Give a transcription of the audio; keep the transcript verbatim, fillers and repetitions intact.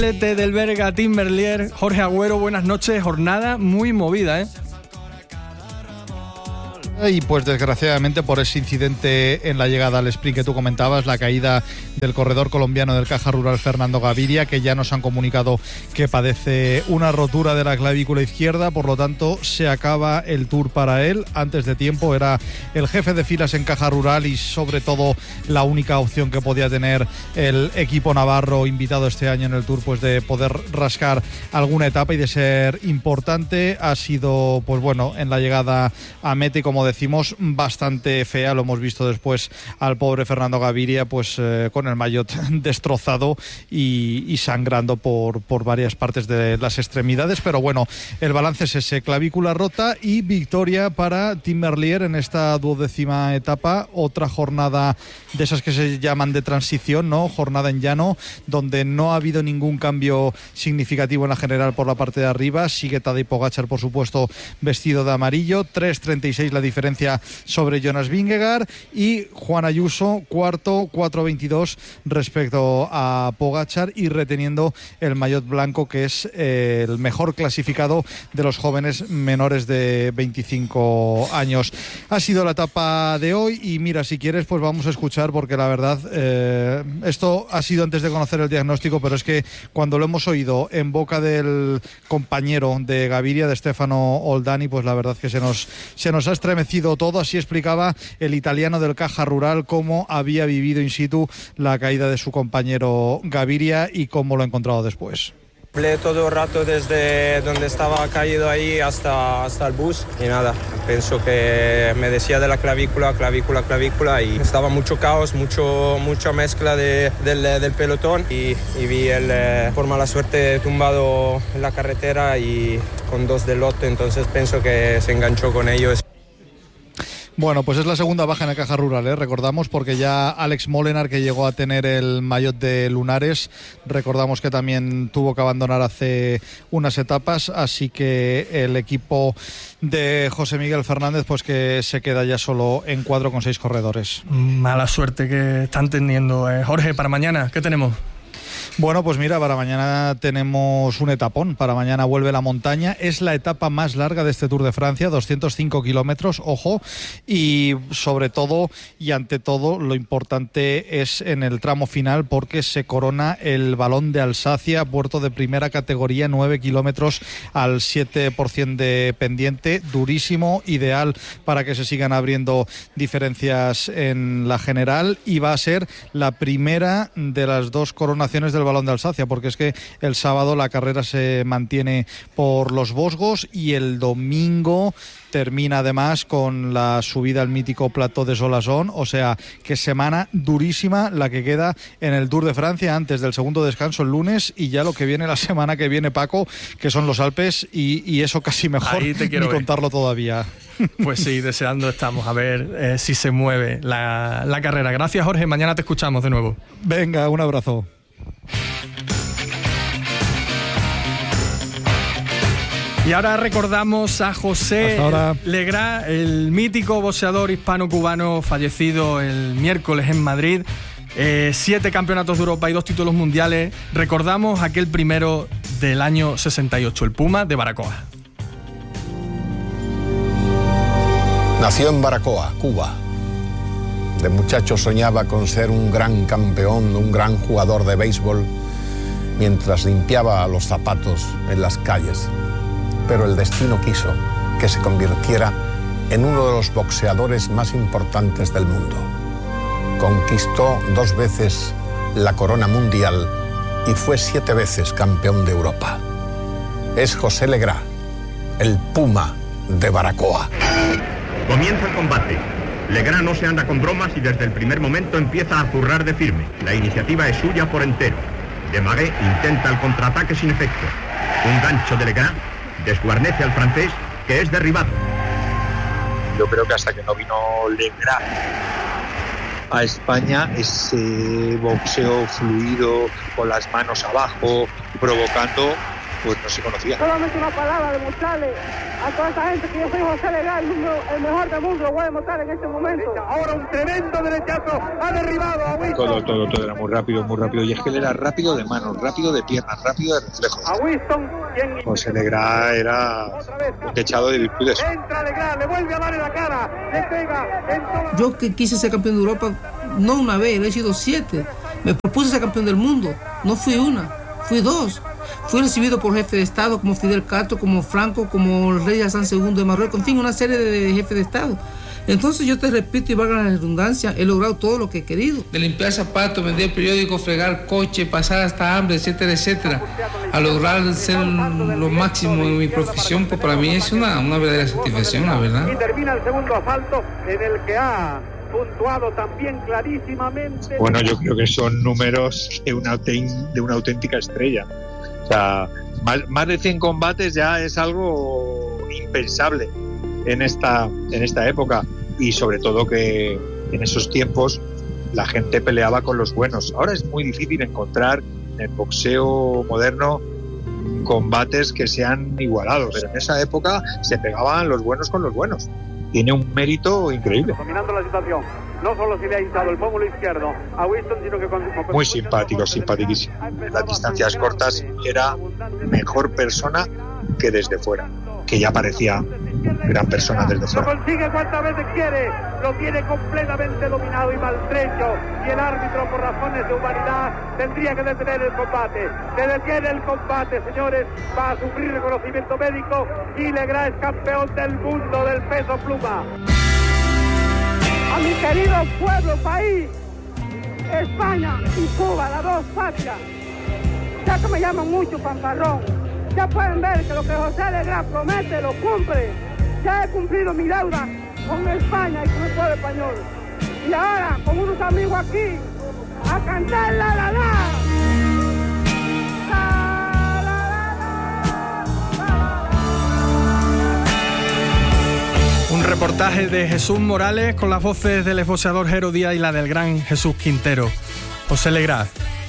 Del Berga, Tim Merlier, Jorge Agüero, buenas noches. Jornada muy movida, ¿eh? Y pues desgraciadamente por ese incidente en la llegada al sprint que tú comentabas, la caída del corredor colombiano del Caja Rural Fernando Gaviria, que ya nos han comunicado que padece una rotura de la clavícula izquierda, por lo tanto se acaba el Tour para él antes de tiempo. Era el jefe de filas en Caja Rural y sobre todo la única opción que podía tener el equipo navarro invitado este año en el Tour, pues de poder rascar alguna etapa y de ser importante. Ha sido, pues bueno, en la llegada a meta, y como decimos, bastante fea. Lo hemos visto después al pobre Fernando Gaviria, pues eh, con el maillot destrozado y, y sangrando por, por varias partes de las extremidades, pero bueno, el balance es ese: clavícula rota y victoria para Tim Merlier en esta duodécima etapa. Otra jornada de esas que se llaman de transición, ¿no? Jornada en llano, donde no ha habido ningún cambio significativo en la general por la parte de arriba. Sigue Tadej Pogačar, por supuesto, vestido de amarillo. tres treinta y seis la diferencia sobre Jonas Vingegaard, y Juan Ayuso cuarto, cuatro veintidós respecto a Pogačar, y reteniendo el maillot blanco, que es eh, el mejor clasificado de los jóvenes menores de veinticinco años. Ha sido la etapa de hoy, y mira, si quieres pues vamos a escuchar, porque la verdad eh, esto ha sido antes de conocer el diagnóstico, pero es que cuando lo hemos oído en boca del compañero de Gaviria, de Stefano Oldani, pues la verdad que se nos, se nos ha estremecido todo. Así explicaba el italiano del Caja Rural cómo había vivido in situ la caída de su compañero Gaviria y cómo lo ha encontrado después. Hablé todo el rato desde donde estaba caído ahí hasta, hasta el bus y nada, pienso que me decía de la clavícula, clavícula, clavícula, y estaba mucho caos, mucho, mucha mezcla de, del, del pelotón, y, y vi el, eh, por mala suerte, tumbado en la carretera y con dos del lote, entonces pienso que se enganchó con ellos. Bueno, pues es la segunda baja en el Caja Rural, ¿eh? Recordamos, porque ya Alex Molenaar, que llegó a tener el maillot de Lunares, recordamos que también tuvo que abandonar hace unas etapas, así que el equipo de José Miguel Fernández, pues que se queda ya solo en cuadro con seis corredores. Mala suerte que están teniendo. eh. Jorge, para mañana, ¿qué tenemos? Bueno, pues mira, para mañana tenemos un etapón. Para mañana vuelve la montaña. Es la etapa más larga de este Tour de Francia, doscientos cinco kilómetros, ojo. Y sobre todo y ante todo, lo importante es en el tramo final, porque se corona el Balón de Alsacia, puerto de primera categoría, nueve kilómetros al siete por ciento de pendiente. Durísimo, ideal para que se sigan abriendo diferencias en la general. Y va a ser la primera de las dos coronaciones del Balón de Alsacia, porque es que el sábado la carrera se mantiene por los Vosgos y el domingo termina además con la subida al mítico Plateau de Solasson. O sea, que semana durísima la que queda en el Tour de Francia antes del segundo descanso el lunes, y ya lo que viene la semana que viene, Paco, que son los Alpes, y, y eso casi mejor ni ver. Contarlo todavía. Pues sí, deseando estamos a ver eh, si se mueve la, la carrera. Gracias, Jorge, mañana te escuchamos de nuevo. Venga, un abrazo. Y ahora recordamos a José Legrá, el mítico boxeador hispano-cubano fallecido el miércoles en Madrid. Eh, siete campeonatos de Europa y dos títulos mundiales. Recordamos aquel primero del año sesenta y ocho, el Puma de Baracoa. Nació en Baracoa, Cuba. De muchacho soñaba con ser un gran campeón, un gran jugador de béisbol, mientras limpiaba los zapatos en las calles. Pero el destino quiso que se convirtiera en uno de los boxeadores más importantes del mundo. Conquistó dos veces la corona mundial y fue siete veces campeón de Europa. Es José Legrá, el Puma de Baracoa. Comienza el combate. Legrá no se anda con bromas y desde el primer momento empieza a zurrar de firme. La iniciativa es suya por entero. Desmarais intenta el contraataque sin efecto. Un gancho de Legrá desguarnece al francés, que es derribado. Yo creo que hasta que no vino Legrá a España, ese boxeo fluido, con las manos abajo, provocando, pues no se conocía. Solamente una palabra, demostrarle a toda esta gente que yo soy José Legrá, el, el mejor del mundo, lo voy a demostrar en este momento. Ahora un tremendo derechazo, ha derribado a Winston. Todo, todo, todo era muy rápido, muy rápido, y es que él era rápido de manos, rápido de piernas, rápido de reflejos. A Winston, quien... José Legrá era un techado de virtudes. Entra Legrá, le vuelve a dar en la cara, le pega en toda... Yo que quise ser campeón de Europa, no una vez, he sido siete. Me propuse ser campeón del mundo, no fui una, fui dos. Fui recibido por jefes de Estado como Fidel Castro, como Franco, como el rey Hassan segundo de Marruecos, en fin, una serie de jefes de Estado. Entonces yo te repito y valga la redundancia, he logrado todo lo que he querido. De limpiar zapatos, vender periódicos, fregar coche, pasar hasta hambre, etcétera, etcétera. A lograr ser lo máximo en mi profesión, pues para mí es una, una verdadera satisfacción, la verdad. Y termina el segundo asalto en el que ha puntuado también clarísimamente. Bueno, yo creo que son números de una, de una auténtica estrella. O sea, más, más de cien combates ya es algo impensable en esta, en esta época, y sobre todo que en esos tiempos la gente peleaba con los buenos. Ahora es muy difícil encontrar en el boxeo moderno combates que sean igualados, pero en esa época se pegaban los buenos con los buenos. Tiene un mérito increíble. Dominando la situación, no solo se le ha hinchado el pómulo izquierdo a Winston, sino que con... Muy simpático, simpaticísimo. En las distancias cortas era mejor persona que desde fuera, que ya parecía gran persona desde fuera. Lo consigue cuantas veces quiere, lo tiene completamente dominado y maltrecho, y el árbitro, por razones de humanidad, tendría que detener el combate. Se detiene el combate, señores, va a sufrir reconocimiento médico, y Legrá es campeón del mundo del peso pluma. A mi querido pueblo, país, España y Cuba, las dos patrias, ya que me llaman mucho fanfarrón, ya pueden ver que lo que José Legrá promete lo cumple. Ya he cumplido mi deuda con España y con el pueblo español. Y ahora, con unos amigos aquí, a cantar la la la. Un reportaje de Jesús Morales con las voces del exboxeador Jero Díaz y la del gran Jesús Quintero. José Legrá.